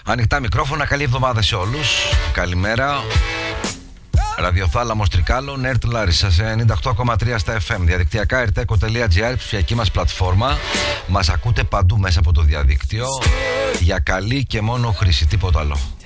Ανοιχτά μικρόφωνα, καλή εβδομάδα σε όλους. Καλημέρα. Ραδιοθάλαμος Τρικάλων, ΕΡΤ Λάρισα σε 98,3 στα FM. Διαδικτυακά erteco.gr, ψηφιακή μας πλατφόρμα. Μας ακούτε παντού μέσα από το διαδίκτυο. Για καλή και μόνο χρήση, τίποτα άλλο.